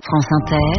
France Inter.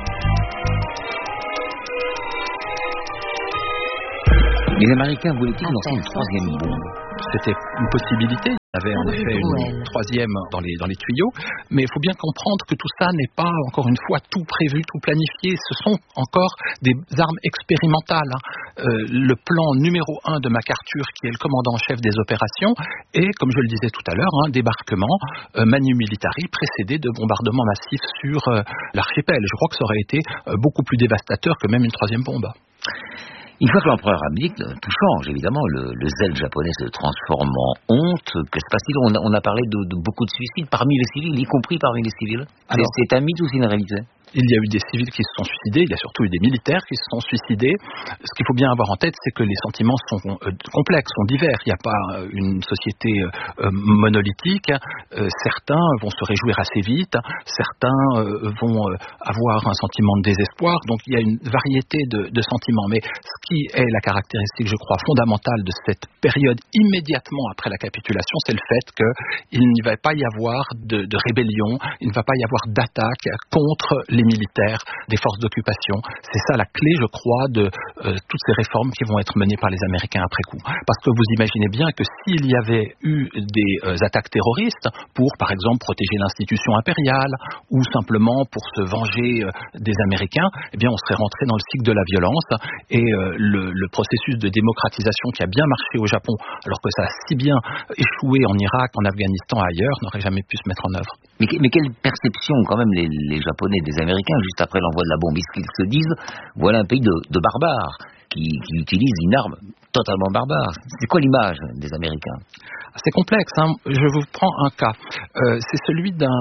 Les Américains voulaient-ils lancer une troisième bombe? C'était une possibilité. Il y avait en effet une troisième dans les tuyaux. Mais il faut bien comprendre que tout ça n'est pas, encore une fois, tout prévu, tout planifié. Ce sont encore des armes expérimentales. Le plan numéro 1 de MacArthur, qui est le commandant en chef des opérations, est, comme je le disais tout à l'heure, un débarquement manu militari précédé de bombardements massifs sur l'archipel. Je crois que ça aurait été beaucoup plus dévastateur que même une troisième bombe. Une fois que l'empereur abdique, tout change, évidemment. Le zèle japonais se transforme en honte. Que se passe-t-il? On a parlé de beaucoup de suicides parmi les civils, y compris parmi les civils. C'est un mythe ou c'est une réalité? Il y a eu des civils qui se sont suicidés, il y a surtout eu des militaires qui se sont suicidés. Ce qu'il faut bien avoir en tête, c'est que les sentiments sont complexes, sont divers. Il n'y a pas une société monolithique. Certains vont se réjouir assez vite, certains vont avoir un sentiment de désespoir. Donc il y a une variété de sentiments. Mais ce qui est la caractéristique, je crois, fondamentale de cette période immédiatement après la capitulation, c'est le fait qu'il n'y va pas y avoir de rébellion, il ne va pas y avoir d'attaque contre les militaires des forces d'occupation. C'est ça la clé, je crois, de toutes ces réformes qui vont être menées par les Américains après coup. Parce que vous imaginez bien que s'il y avait eu des attaques terroristes pour, par exemple, protéger l'institution impériale ou simplement pour se venger des Américains, eh bien, on serait rentré dans le cycle de la violence et le processus de démocratisation qui a bien marché au Japon, alors que ça a si bien échoué en Irak, en Afghanistan, ailleurs, n'aurait jamais pu se mettre en œuvre. Mais quelle perception, quand même, les Japonais des Américains, juste après l'envoi de la bombe, est-ce qu'ils se disent, voilà un pays de barbares, qui utilise une arme totalement barbare? C'est quoi l'image des Américains? C'est complexe, hein. Je vous prends un cas. C'est celui d'un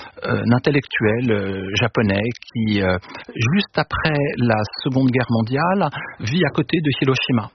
intellectuel japonais qui, juste après la Seconde Guerre mondiale, vit à côté de Hiroshima.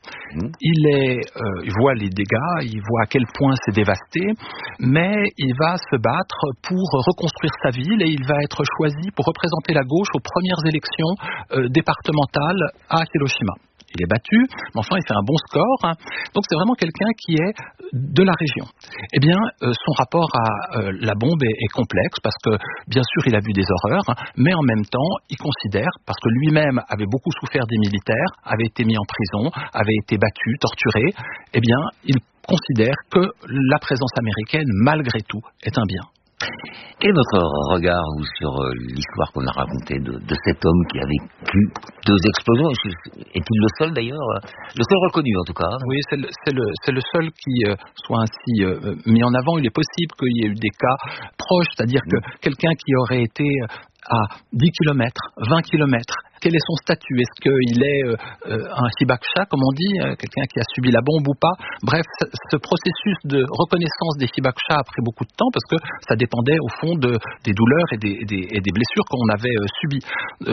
Il voit les dégâts, il voit à quel point c'est dévasté, mais il va se battre pour reconstruire sa ville et il va être choisi pour représenter la gauche aux premières élections départementales à Hiroshima. Il est battu, mais enfin il fait un bon score. Donc c'est vraiment quelqu'un qui est de la région. Eh bien, son rapport à la bombe est complexe parce que, bien sûr, il a vu des horreurs, mais en même temps, il considère, parce que lui-même avait beaucoup souffert des militaires, avait été mis en prison, avait été battu, torturé, eh bien, il considère que la présence américaine, malgré tout, est un bien. Quel est votre regard sur l'histoire qu'on a racontée de cet homme qui a vécu 2 explosions? Est-il le seul d'ailleurs? Le seul reconnu en tout cas? Oui, c'est le seul qui soit ainsi mis en avant. Il est possible qu'il y ait eu des cas proches, c'est-à-dire que quelqu'un qui aurait été à 10 km, 20 km, quel est son statut? Est-ce qu'il est un hibakusha, comme on dit, quelqu'un qui a subi la bombe ou pas? Bref, ce processus de reconnaissance des hibakusha a pris beaucoup de temps parce que ça dépendait au fond des douleurs et des blessures qu'on avait subies.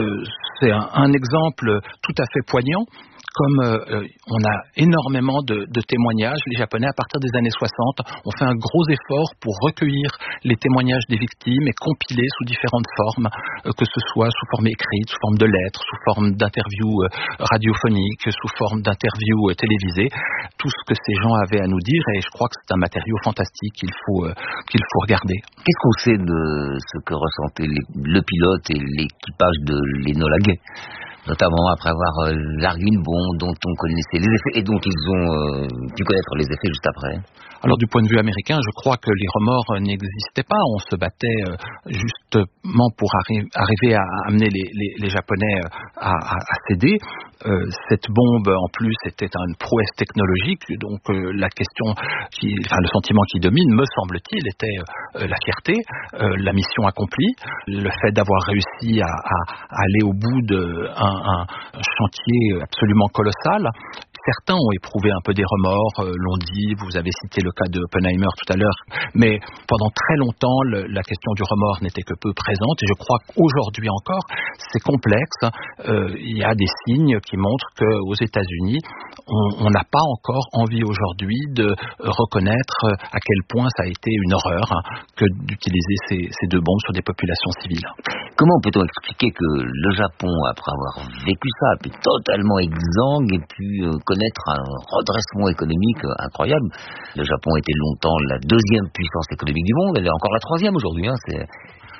C'est un exemple tout à fait poignant. Comme on a énormément de témoignages, les Japonais, à partir des années 60, ont fait un gros effort pour recueillir les témoignages des victimes et compiler sous différentes formes, que ce soit sous forme écrite, sous forme de lettres, sous forme d'interviews radiophoniques, sous forme d'interviews télévisées, tout ce que ces gens avaient à nous dire, et je crois que c'est un matériau fantastique qu'il faut regarder. Qu'est-ce qu'on sait de ce que ressentaient le pilote et l'équipage de l'Enola Gay, notamment après avoir largué une bombe dont on connaissait les effets et dont ils ont pu connaître les effets juste après? Alors du point de vue américain, je crois que les remords n'existaient pas. On se battait justement pour arriver à amener les Japonais à céder. Cette bombe, en plus, était une prouesse technologique. Donc la question, le sentiment qui domine, me semble-t-il, était la fierté, la mission accomplie, le fait d'avoir réussi à aller au bout d'un chantier absolument colossal. Certains ont éprouvé un peu des remords, l'ont dit, vous avez cité le cas de Oppenheimer tout à l'heure, mais pendant très longtemps, la question du remords n'était que peu présente, et je crois qu'aujourd'hui encore, c'est complexe. Il y a des signes qui montrent qu'aux États-Unis, on n'a pas encore envie aujourd'hui de reconnaître à quel point ça a été une horreur que d'utiliser ces 2 bombes sur des populations civiles. Comment peut-on expliquer que le Japon, après avoir vécu ça, a pu totalement exsangue et pu connaître un redressement économique incroyable? Le Japon était longtemps la 2e puissance économique du monde, elle est encore la 3e aujourd'hui.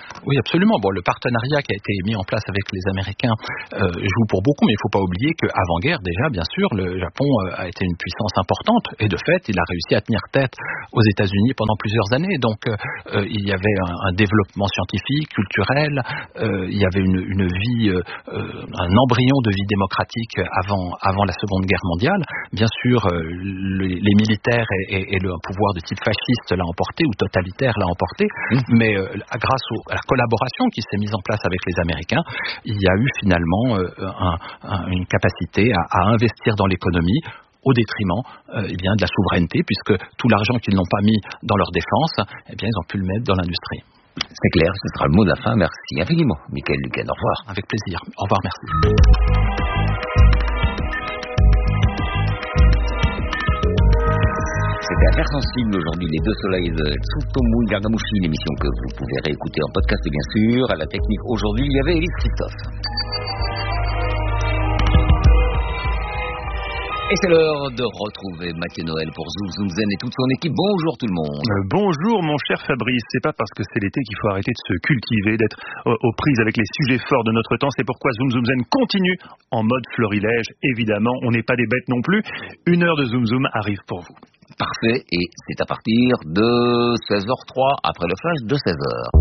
Oui, absolument. Bon, le partenariat qui a été mis en place avec les Américains joue pour beaucoup, mais il ne faut pas oublier qu'avant-guerre, déjà, bien sûr, le Japon a été une puissance importante et de fait, il a réussi à tenir tête aux États-Unis pendant plusieurs années. Donc, il y avait un développement scientifique, culturel, il y avait une vie, un embryon de vie démocratique avant la Seconde Guerre mondiale. Bien sûr, les militaires et le pouvoir de type fasciste l'a emporté ou totalitaire l'a emporté, mais grâce à la collaboration qui s'est mise en place avec les Américains, il y a eu finalement une capacité à investir dans l'économie au détriment de la souveraineté, puisque tout l'argent qu'ils n'ont pas mis dans leur défense, ils ont pu le mettre dans l'industrie. C'est clair, ce sera le mot de la fin. Merci infiniment, Michael Luquen. Au revoir. Avec plaisir. Au revoir, merci. C'était Affaires sensibles aujourd'hui, les deux soleils de Tsutomu Yamaguchi, l'émission que vous pouvez réécouter en podcast bien sûr. À la technique aujourd'hui, il y avait Élise Christophe. Et c'est l'heure de retrouver Mathieu Noël pour Zoom Zoom Zen et toute son équipe. Bonjour tout le monde. Bonjour mon cher Fabrice. C'est pas parce que c'est l'été qu'il faut arrêter de se cultiver, d'être aux prises avec les sujets forts de notre temps. C'est pourquoi Zoom Zoom Zen continue en mode florilège. Évidemment, on n'est pas des bêtes non plus. 1 heure de Zoom Zoom arrive pour vous. Parfait, et c'est à partir de 16h03, après le flash de 16h.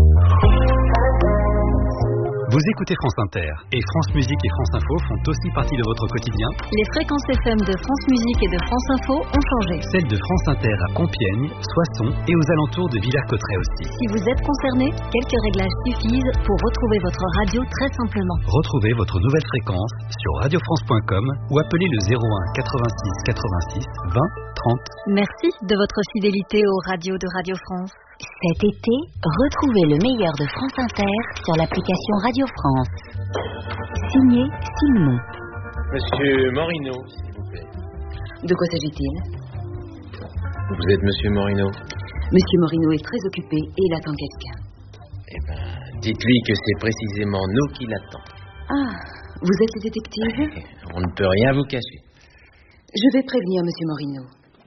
Vous écoutez France Inter, et France Musique et France Info font aussi partie de votre quotidien. Les fréquences FM de France Musique et de France Info ont changé. Celles de France Inter à Compiègne, Soissons et aux alentours de Villers-Cotterêts aussi. Si vous êtes concerné, quelques réglages suffisent pour retrouver votre radio très simplement. Retrouvez votre nouvelle fréquence sur radiofrance.com ou appelez le 01 86 86 20 30. Merci de votre fidélité aux radios de Radio France. Cet été, retrouvez le meilleur de France Inter sur l'application Radio France. Signé Simon. Monsieur Morino, s'il vous plaît. De quoi s'agit-il? Vous êtes Monsieur Morino? Monsieur Morino est très occupé et il attend quelqu'un. Eh bien, dites-lui que c'est précisément nous qui l'attendons. Ah, vous êtes le détective? On ne peut rien vous cacher. Je vais prévenir Monsieur Morino.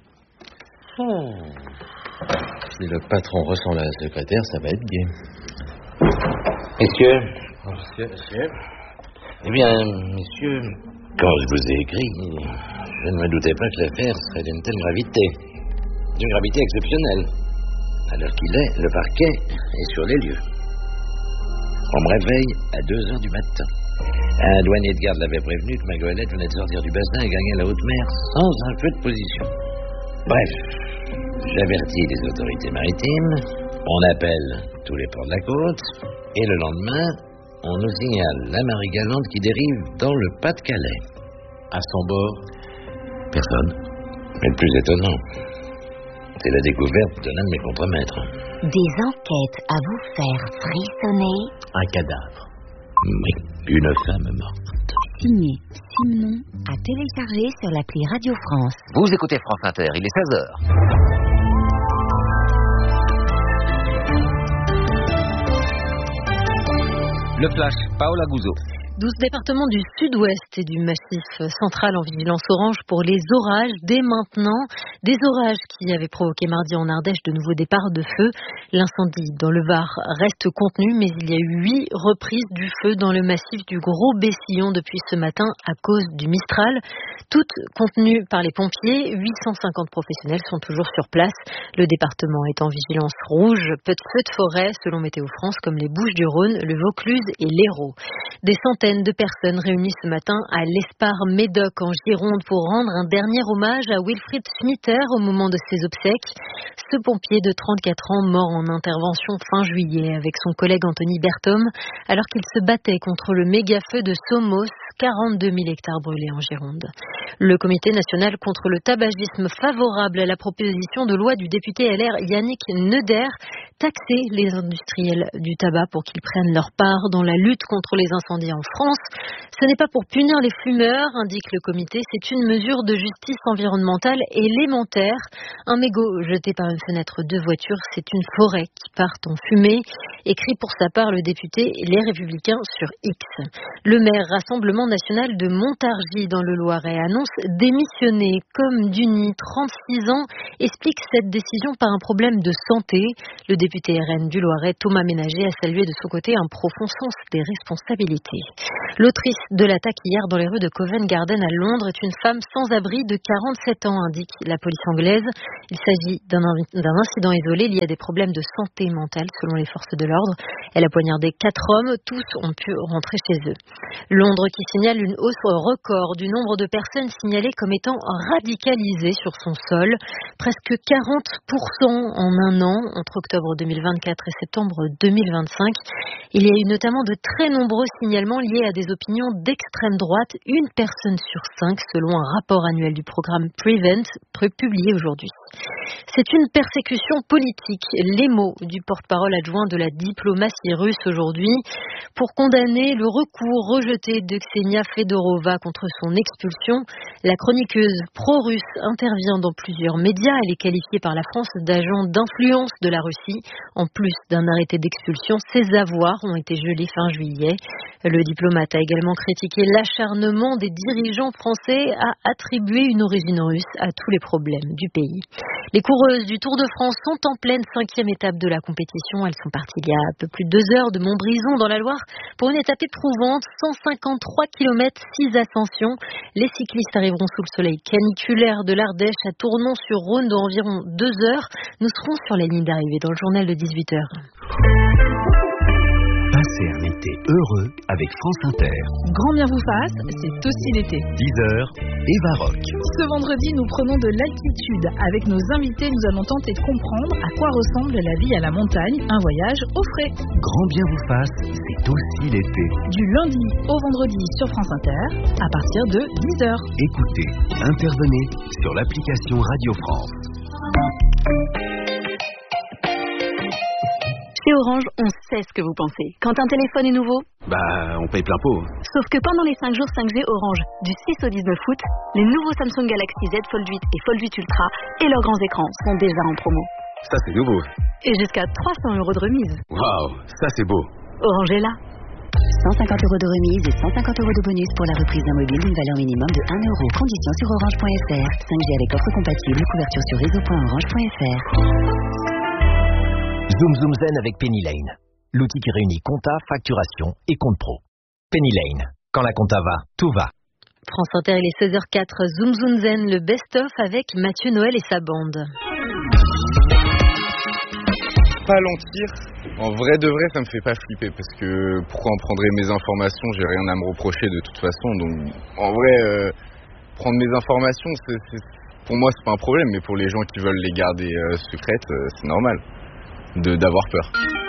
Si le patron ressent la secrétaire, ça va être gai. Messieurs. Monsieur. Eh bien, messieurs, quand je vous ai écrit, je ne me doutais pas que l'affaire serait d'une telle gravité. D'une gravité exceptionnelle. À l'heure qu'il est, le parquet est sur les lieux. On me réveille à 2h du matin. Un douanier de garde l'avait prévenu que ma goélette venait de sortir du bassin et gagnait la haute mer sans un feu de position. Bref, j'avertis les autorités maritimes, on appelle tous les ports de la côte, et le lendemain, on nous signale la Marie Galante qui dérive dans le Pas-de-Calais. À son bord, personne. Mais le plus étonnant, c'est la découverte de l'un de mes contremaîtres. Des enquêtes à vous faire frissonner. un cadavre. Oui, une femme morte. Signé Simon, à télécharger sur l'appli Radio France. Vous écoutez France Inter, il est 16h. Le flash, Paola Guzzo. 12 départements du sud-ouest et du massif central en vigilance orange pour les orages dès maintenant. Des orages qui avaient provoqué mardi en Ardèche de nouveaux départs de feu. L'incendie dans le Var reste contenu, mais il y a eu 8 reprises du feu dans le massif du Gros Bessillon depuis ce matin à cause du Mistral. Toutes contenues par les pompiers, 850 professionnels sont toujours sur place. Le département est en vigilance rouge. Peu de feux de forêt selon Météo France, comme les Bouches-du-Rhône, le Vaucluse et l'Hérault. Des centaines de personnes réunies ce matin à l'Espar-Médoc en Gironde pour rendre un dernier hommage à Wilfried Schmitter au moment de ses obsèques. Ce pompier de 34 ans mort en intervention fin juillet avec son collègue Anthony Berthom alors qu'il se battait contre le méga-feu de Somos, 42 000 hectares brûlés en Gironde. Le Comité national contre le tabagisme favorable à la proposition de loi du député LR Yannick Neuder, taxer les industriels du tabac pour qu'ils prennent leur part dans la lutte contre les incendies en France. Ce n'est pas pour punir les fumeurs, indique le comité, c'est une mesure de justice environnementale élémentaire. Un mégot jeté par une fenêtre de voiture, c'est une forêt qui part en fumée, écrit pour sa part le député Les Républicains sur X. Le maire Rassemblement national de Montargis dans le Loiret annonce annonce démissionner. Comme Duny, 36 ans, explique cette décision par un problème de santé. Le député RN du Loiret, Thomas Ménager, a salué de son côté un profond sens des responsabilités. L'autrice de l'attaque hier dans les rues de Covent Garden à Londres est une femme sans abri de 47 ans, indique la police anglaise. Il s'agit d'un incident isolé lié à des problèmes de santé mentale, selon les forces de l'ordre. Elle a poignardé 4 hommes, tous ont pu rentrer chez eux. Londres qui signale une hausse record du nombre de personnes signalées comme étant radicalisées sur son sol. Presque 40% en un an, entre octobre 2024 et septembre 2025. Il y a eu notamment de très nombreux signalements liés à des opinions d'extrême droite, une personne sur 5 selon un rapport annuel du programme Prevent, publié aujourd'hui. C'est une persécution politique, les mots du porte-parole adjoint de la diplomatie russe aujourd'hui, pour condamner le recours rejeté de Ksenia Fedorova contre son expulsion. La chroniqueuse pro-russe intervient dans plusieurs médias. Elle est qualifiée par la France d'agent d'influence de la Russie. En plus d'un arrêté d'expulsion, ses avoirs ont été gelés fin juillet. Le diplomate a également critiqué l'acharnement des dirigeants français à attribuer une origine russe à tous les problèmes du pays. Les coureuses du Tour de France sont en pleine 5e étape de la compétition. Elles sont parties il y a un peu plus de 2 heures de Montbrison dans la Loire pour une étape éprouvante, 153 km, 6 ascensions. Les cyclistes arriveront sous le soleil caniculaire de l'Ardèche à Tournon-sur-Rhône dans environ 2 heures. Nous serons sur la ligne d'arrivée dans le journal de 18h. Passez un été heureux avec France Inter. Grand bien vous fasse, c'est aussi l'été. 10h, Eva Rock. Ce vendredi, nous prenons de l'altitude. Avec nos invités, nous allons tenter de comprendre à quoi ressemble la vie à la montagne, un voyage au frais. Grand bien vous fasse, c'est aussi l'été. Du lundi au vendredi sur France Inter, à partir de 10h. Écoutez, intervenez sur l'application Radio France. Chez Orange, on sait ce que vous pensez. Quand un téléphone est nouveau, on paye plein pot. Sauf que pendant les 5 jours 5G Orange, du 6 au 19 août, les nouveaux Samsung Galaxy Z Fold 8 et Fold 8 Ultra et leurs grands écrans sont déjà en promo. Ça, c'est nouveau. Et jusqu'à 300 € de remise. Waouh, ça c'est beau. Orange est là. 150 € de remise et 150 € de bonus pour la reprise d'un mobile d'une valeur minimum de 1 €. Conditions sur orange.fr. 5G avec offre compatible. Couverture sur réseau.orange.fr. Zoom Zoom Zen avec Penny Lane. L'outil qui réunit compta, facturation et compte pro. Penny Lane. Quand la compta va, tout va. France Inter, il est 16h04. Zoom Zoom Zen, le best-of avec Mathieu Noël et sa bande. Pas mentir, en vrai de vrai, ça me fait pas flipper parce que pourquoi on prendrait mes informations, j'ai rien à me reprocher de toute façon. Donc en vrai, prendre mes informations, pour moi c'est pas un problème, mais pour les gens qui veulent les garder secrètes, c'est normal d'avoir peur.